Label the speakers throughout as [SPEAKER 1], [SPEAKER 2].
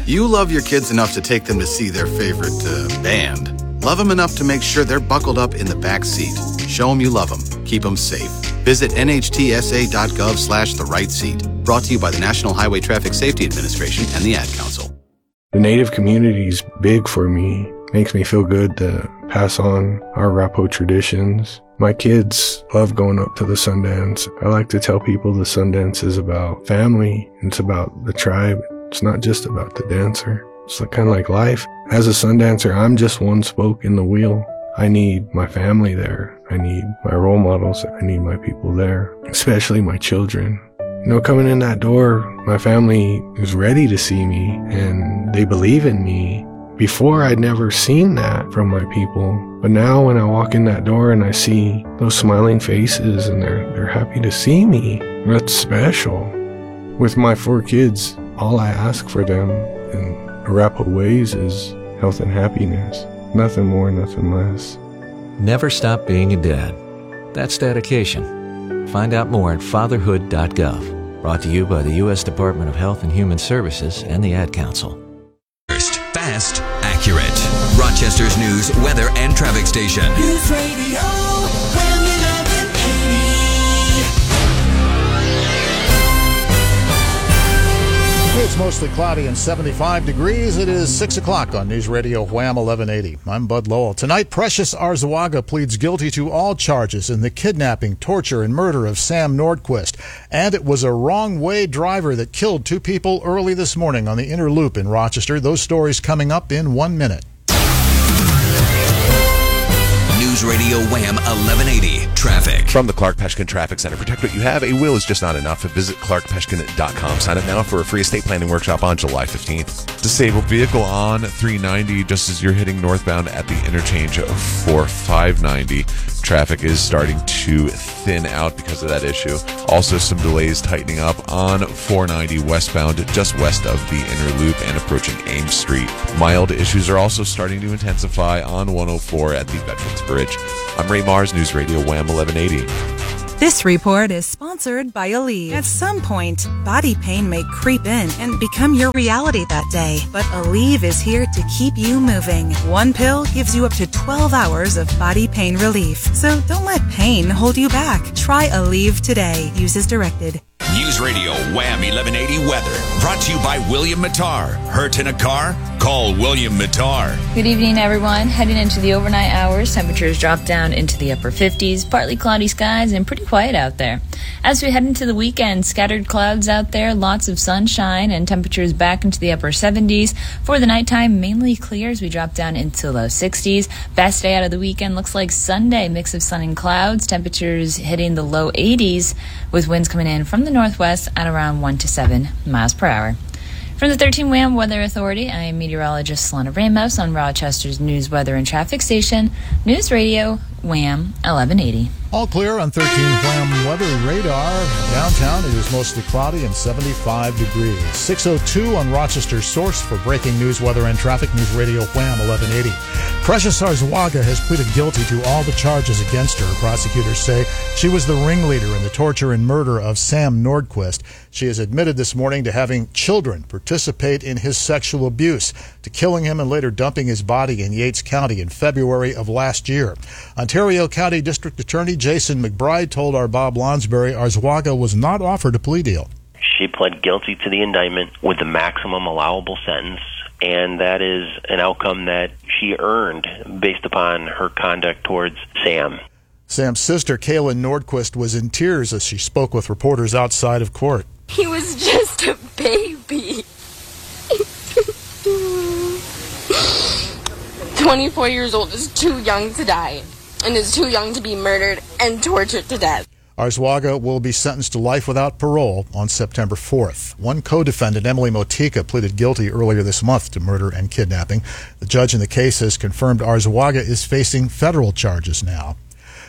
[SPEAKER 1] You love your kids enough to take them to see their favorite band. Love them enough to make sure they're buckled up in the back seat. Show them you love them. Keep them safe. Visit nhtsa.gov/the right seat. Brought to you by the National Highway Traffic Safety Administration and the Ad Council.
[SPEAKER 2] The Native community is big for me. Makes me feel good to pass on our Arapaho traditions. My kids love going up to the Sundance. I like to tell people the Sundance is about family. It's about the tribe. It's not just about the dancer. It's kind of like life. As a Sundancer, I'm just one spoke in the wheel. I need my family there. I need my role models. I need my people there, especially my children. Coming in that door, my family is ready to see me and they believe in me. Before, I'd never seen that from my people. But now when I walk in that door and I see those smiling faces and they're happy to see me, that's special. With my 4 kids, all I ask for them in Arapaho ways is health and happiness. Nothing more, nothing less.
[SPEAKER 3] Never stop being a dad. That's dedication. Find out more at fatherhood.gov. Brought to you by the U.S. Department of Health and Human Services and the Ad Council.
[SPEAKER 4] Fast, accurate. Rochester's news, weather, and traffic station.
[SPEAKER 5] News Radio WHAM 1180. It's mostly cloudy and 75 degrees. It is 6 o'clock on News Radio WHAM 1180. I'm Bud Lowell. Tonight, Precious Arzawaga pleads guilty to all charges in the kidnapping, torture, and murder of Sam Nordquist. And it was a wrong-way driver that killed 2 people early this morning on the Inner Loop in Rochester. Those stories coming up in 1 minute.
[SPEAKER 4] News Radio WHAM 1180 traffic.
[SPEAKER 6] From the Clark Peshkin Traffic Center. Protect what you have. A will is just not enough. Visit clarkpeshkin.com. Sign up now for a free estate planning workshop on July 15th. Disabled vehicle on 390 just as you're heading northbound at the interchange for 590. Traffic is starting to thin out because of that issue. Also some delays tightening up on 490 westbound just west of the Inner Loop and approaching Ames Street. Mild issues are also starting to intensify on 104 at the Veterans Bridge. I'm Ray Mars, News Radio WHAM 1180.
[SPEAKER 7] This report is sponsored by Aleve. At some point, body pain may creep in and become your reality that day. But Aleve is here to keep you moving. One pill gives you up to 12 hours of body pain relief. So don't let pain hold you back. Try Aleve today. Use as directed.
[SPEAKER 4] News Radio WHAM 1180 weather. Brought to you by William Mattar. Hurt in a car? Call William Mattar.
[SPEAKER 8] Good evening, everyone. Heading into the overnight hours, temperatures drop down into the upper 50s, partly cloudy skies, and pretty quiet out there. As we head into the weekend, scattered clouds out there, lots of sunshine, and temperatures back into the upper 70s. For the nighttime, mainly clear as we drop down into low 60s. Best day out of the weekend looks like Sunday, mix of sun and clouds, temperatures hitting the low 80s, with winds coming in from the northwest at around 1 to 7 miles per hour. From the 13 WHAM Weather Authority, I am meteorologist Solana Ramos on Rochester's News, Weather, and Traffic Station, News Radio WHAM 1180.
[SPEAKER 5] All clear on 13 WHAM weather radar. Downtown, it is mostly cloudy and 75 degrees. 6:02 on Rochester's source for breaking news, weather, and traffic. News Radio WHAM 1180. Precious Arzawaga has pleaded guilty to all the charges against her. Prosecutors say she was the ringleader in the torture and murder of Sam Nordquist. She has admitted this morning to having children participate in his sexual abuse, to killing him and later dumping his body in Yates County in February of last year. Ontario County District Attorney Jason McBride told our Bob Lonsberry Arzawaga was not offered a plea deal.
[SPEAKER 9] She pled guilty to the indictment with the maximum allowable sentence, and that is an outcome that she earned based upon her conduct towards Sam.
[SPEAKER 5] Sam's sister, Kaylin Nordquist, was in tears as she spoke with reporters outside of court.
[SPEAKER 10] He was just a baby. 24 years old is too young to die, and is too young to be murdered and tortured to death.
[SPEAKER 5] Arzawaga will be sentenced to life without parole on September 4th. One co-defendant, Emily Motika, pleaded guilty earlier this month to murder and kidnapping. The judge in the case has confirmed Arzawaga is facing federal charges now.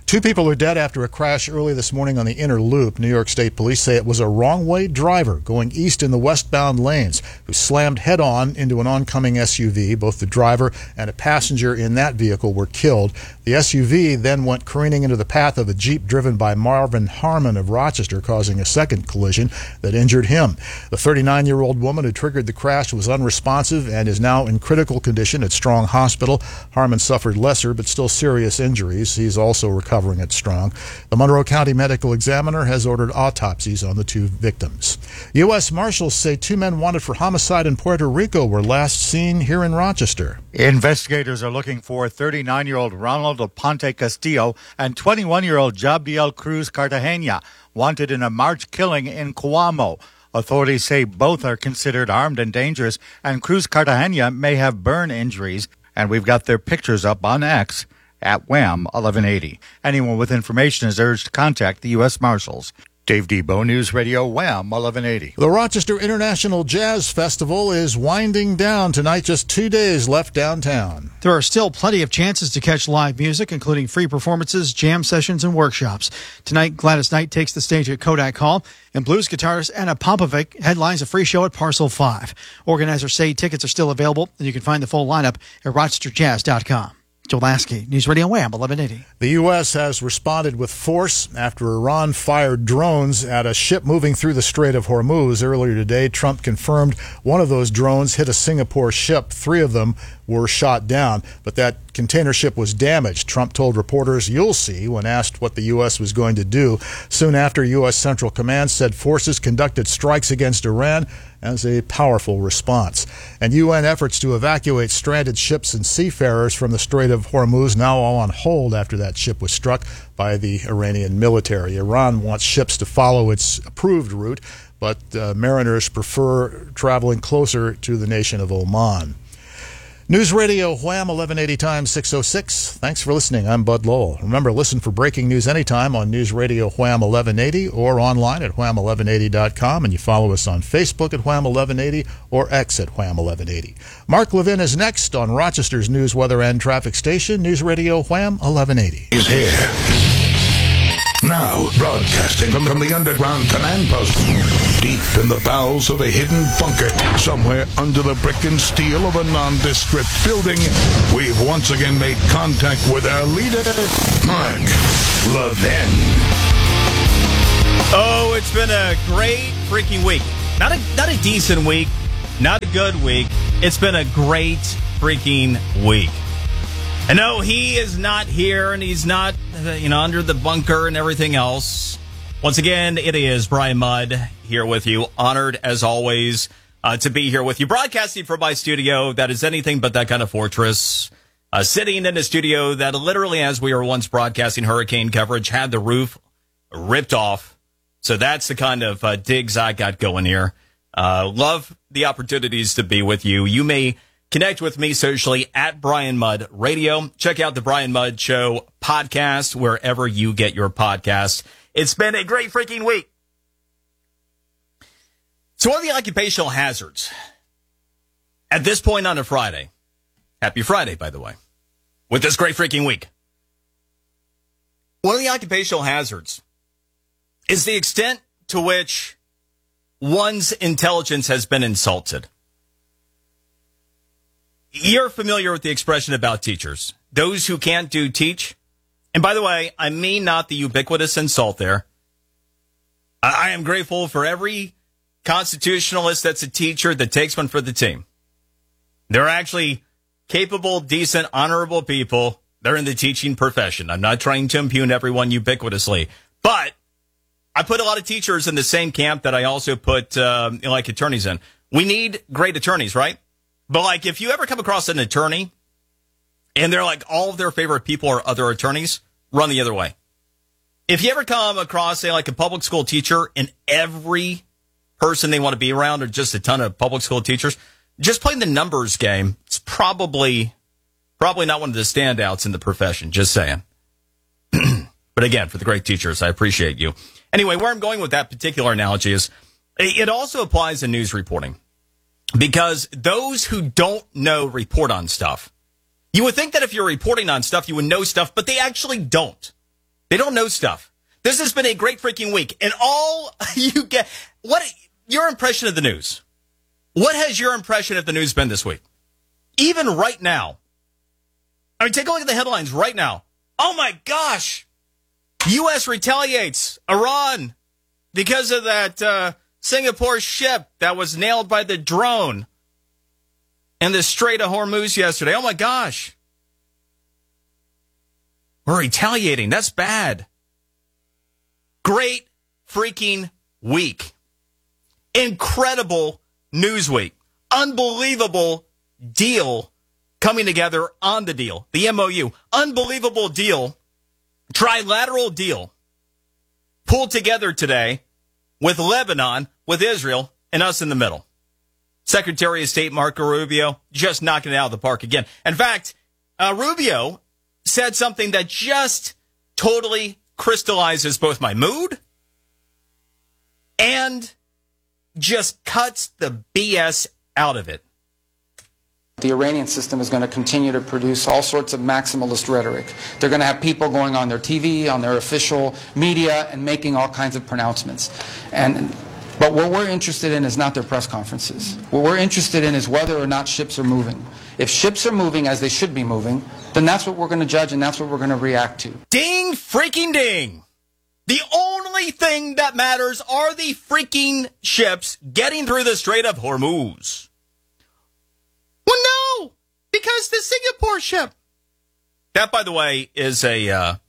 [SPEAKER 5] 2 people are dead after a crash early this morning on the inner loop. New York State Police say it was a wrong-way driver going east in the westbound lanes who slammed head-on into an oncoming SUV. Both the driver and a passenger in that vehicle were killed. The SUV then went careening into the path of a Jeep driven by Marvin Harmon of Rochester, causing a second collision that injured him. The 39-year-old woman who triggered the crash was unresponsive and is now in critical condition at Strong Hospital. Harmon suffered lesser but still serious injuries. He's also recovering at Strong. The Monroe County Medical Examiner has ordered autopsies on the 2 victims. U.S. Marshals say 2 men wanted for homicide in Puerto Rico were last seen here in Rochester.
[SPEAKER 11] Investigators are looking for 39-year-old Ronald Aponte Castillo and 21-year-old Jabdiel Cruz Cartagena, wanted in a March killing in Coamo. Authorities say both are considered armed and dangerous, and Cruz Cartagena may have burn injuries, and we've got their pictures up on X at Wham 1180. Anyone with information is urged to contact the U.S. Marshals. Dave Debo, News Radio, Wham 1180.
[SPEAKER 5] The Rochester International Jazz Festival is winding down tonight, just 2 days left downtown.
[SPEAKER 12] There are still plenty of chances to catch live music, including free performances, jam sessions, and workshops. Tonight, Gladys Knight takes the stage at Kodak Hall, and blues guitarist Anna Popovic headlines a free show at Parcel 5. Organizers say tickets are still available, and you can find the full lineup at rochesterjazz.com. Joe Lasky, News Radio Wham 1180.
[SPEAKER 5] The U.S. has responded with force after Iran fired drones at a ship moving through the Strait of Hormuz. Earlier today, Trump confirmed one of those drones hit a Singapore ship. 3 of them were shot down, but that container ship was damaged. Trump told reporters, "You'll see," when asked what the U.S. was going to do. Soon after, U.S. Central Command said forces conducted strikes against Iran as a powerful response. And UN efforts to evacuate stranded ships and seafarers from the Strait of Hormuz now all on hold after that ship was struck by the Iranian military. Iran wants ships to follow its approved route, but mariners prefer traveling closer to the nation of Oman. News Radio Wham 1180 times 606. Thanks for listening. I'm Bud Lowell. Remember, listen for breaking news anytime on News Radio Wham 1180 or online at wham1180.com, and you follow us on Facebook at Wham 1180 or X at Wham 1180. Mark Levin is next on Rochester's news, weather, and traffic station, News Radio Wham 1180.
[SPEAKER 13] Is here. Now, broadcasting from the underground command post, deep in the bowels of a hidden bunker, somewhere under the brick and steel of a nondescript building, we've once again made contact with our leader, Mark Levin.
[SPEAKER 14] Oh, it's been a great freaking week. Not a decent week, not a good week. It's been a great freaking week. And no, he is not here, and he's not, under the bunker and everything else. Once again, it is Brian Mudd here with you. Honored, as always, to be here with you. Broadcasting from my studio that is anything but that kind of fortress. Sitting in a studio that literally, as we were once broadcasting hurricane coverage, had the roof ripped off. So that's the kind of digs I got going here. Love the opportunities to be with you. You may connect with me socially at Brian Mudd Radio. Check out the Brian Mudd Show podcast wherever you get your podcasts. It's been a great freaking week. So what are the occupational hazards at this point on a Friday? Happy Friday, by the way, with this great freaking week. One of the occupational hazards is the extent to which one's intelligence has been insulted. You're familiar with the expression about teachers. Those who can't do teach. And by the way, I mean not the ubiquitous insult there. I am grateful for every constitutionalist that's a teacher that takes one for the team. They're actually capable, decent, honorable people. They're in the teaching profession. I'm not trying to impugn everyone ubiquitously. But I put a lot of teachers in the same camp that I also put attorneys in. We need great attorneys, right? But if you ever come across an attorney and they're all of their favorite people are other attorneys, run the other way. If you ever come across, say, a public school teacher and every person they want to be around are just a ton of public school teachers, just playing the numbers game, it's probably not one of the standouts in the profession, just saying. But again, for the great teachers, I appreciate you. Anyway, where I'm going with that particular analogy is it also applies in news reporting. Because those who don't know report on stuff. You would think that if you're reporting on stuff, you would know stuff, but they actually don't. They don't know stuff. This has been a great freaking week. And all you get, what your impression of the news? What has your impression of the news been this week? Even right now. I mean, take a look at the headlines right now. Oh my gosh. U.S. retaliates Iran because of that Singapore ship that was nailed by the drone in the Strait of Hormuz yesterday. Oh my gosh. We're retaliating. That's bad. Great freaking week. Incredible news week. Unbelievable deal coming together on the deal. The MOU. Unbelievable deal. Trilateral deal. Pulled together today with Lebanon, with Israel, and us in the middle. Secretary of State Marco Rubio just knocking it out of the park again. In fact, Rubio said something that just totally crystallizes both my mood and just cuts the BS out of it.
[SPEAKER 15] The Iranian system is going to continue to produce all sorts of maximalist rhetoric. They're going to have people going on their TV, on their official media, and making all kinds of pronouncements. But what we're interested in is not their press conferences. What we're interested in is whether or not ships are moving. If ships are moving as they should be moving, then that's what we're going to judge and that's what we're going to react to.
[SPEAKER 14] Ding freaking ding. The only thing that matters are the freaking ships getting through the Strait of Hormuz. Well, no, because the Singapore ship. That, by the way, is a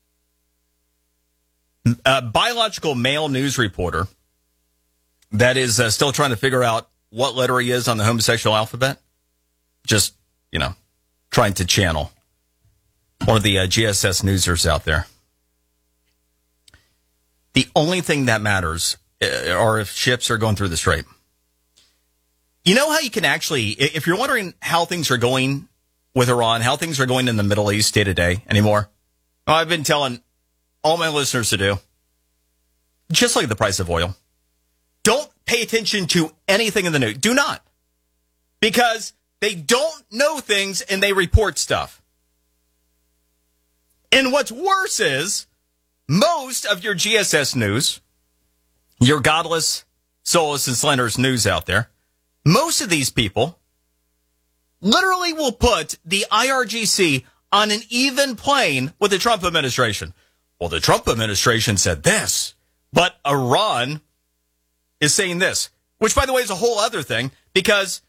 [SPEAKER 14] biological male news reporter that is still trying to figure out what letter he is on the homosexual alphabet. Just, trying to channel one of the GSS newsers out there. The only thing that matters are if ships are going through the strait. You know how you can actually, if you're wondering how things are going with Iran, how things are going in the Middle East day to day anymore, well, I've been telling all my listeners to do, just like the price of oil, don't pay attention to anything in the news. Do not. Because they don't know things and they report stuff. And what's worse is, most of your GSS news, your godless, soulless, and slanderous news out there, most of these people literally will put the IRGC on an even plane with the Trump administration. Well, the Trump administration said this, but Iran is saying this, which, by the way, is a whole other thing, because